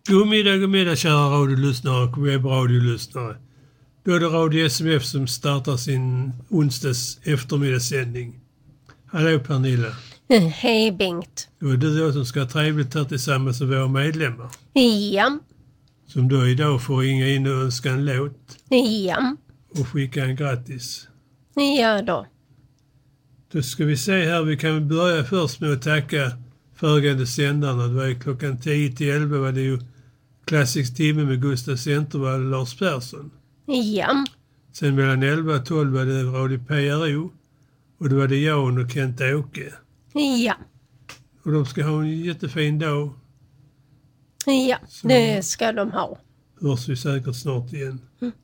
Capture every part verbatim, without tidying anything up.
God middag, god middag kära radiolyssnare och webbradiolyssnare. Då är det Radio S M F som startar sin onsdags eftermiddagssändning. Hallå Pernilla. Hej Bengt. Då är det då som ska ha trevligt här tillsammans med våra medlemmar. Ja. Som då idag får ringa in och önska en låt. Ja. Och skicka en gratis. Ja då. Då ska vi se här, vi kan börja först med att tacka föregående sändarna. Det var klockan tio till elva var det ju klassisk timme med Gustav Centervall och Lars Persson. Ja. Sen mellan elva och tolv var det Radio P R O och då var det Jan och Kent Åke. Ja. Och de ska ha en jättefin dag. Ja, så det ska de ha. Hörs vi säkert snart igen. Mm.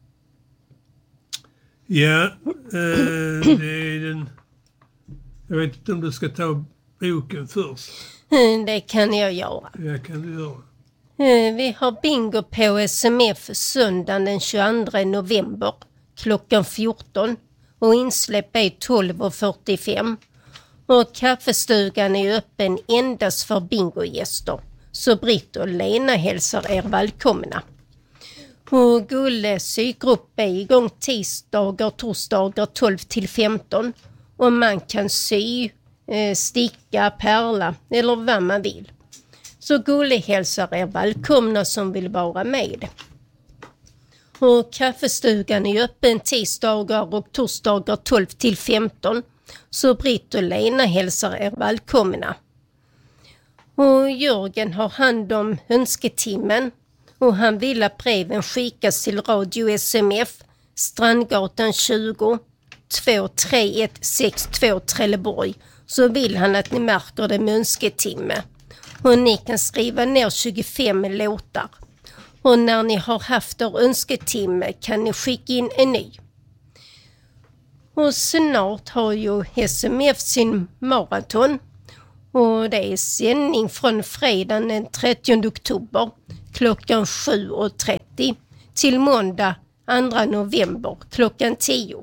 Ja, eh, det är den... Jag vet inte om du ska ta boken först. Det kan jag göra. Ja, kan du göra. Vi har bingo på S M F söndagen den tjugoandra november klockan fjorton och insläpp är tolv och fyrtiofem. Och kaffestugan är öppen endast för bingogäster. Så Britt och Lena hälsar er välkomna. Och Gulle sygrupp är igång tisdagar, torsdagar tolv till femton. Och man kan sy, sticka, pärla eller vad man vill. Så Gulle hälsar er välkomna som vill vara med. Och kaffestugan är öppen tisdagar och torsdagar tolv till femton. Så Britt och Lena hälsar er välkomna. Och Jörgen har hand om önsketimmen. Och han vill att breven skickas till Radio S M F, Strandgatan tjugo, två tre ett sex två Trelleborg. Så vill han att ni märker det med önsketimme. Och ni kan skriva ner tjugofem låtar. Och när ni har haft er önsketimme kan ni skicka in en ny. Och snart har ju S M F sin maraton. Och det är sändning från fredagen den trettionde oktober klockan sju och trettio till måndag andra november klockan tio.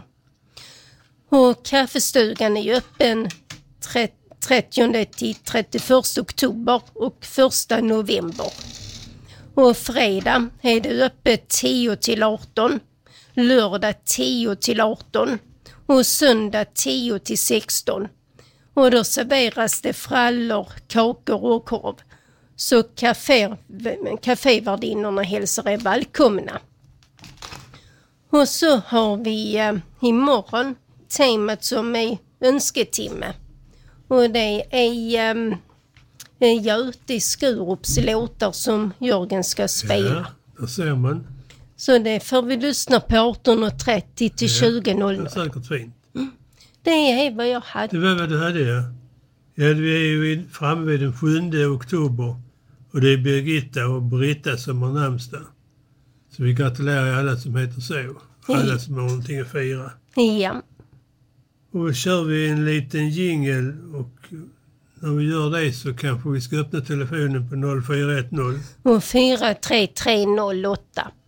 Och kaffestugan är öppen trettionde till trettioförsta oktober och första november. Och fredag är det öppet tio till arton, lördag tio till arton och söndag tio till sexton. Och då serveras det frallor, kakor och korv. Så kafé, kafévärdinnorna hälsar är välkomna. Och så har vi eh, imorgon temat som är önsketimme. Och det är eh, Göte i Skurups låtar som Jörgen ska spela. Ja, det ser man. Så det får vi lyssna på arton och trettio till ja, tjugo noll noll. Det är säkert fint. Mm. Det är vad jag hade. Det var vad du hade, ja. Ja, vi är ju framme vid den sjunde oktober. Och det är Birgitta och Britta som har namnsdag. Så vi gratulerar alla som heter så. Alla som har någonting att fira. Ja. Och då kör vi en liten jingle och när vi gör det så kanske vi ska öppna telefonen på noll fyra ett noll. Och fyra tre tre noll åtta.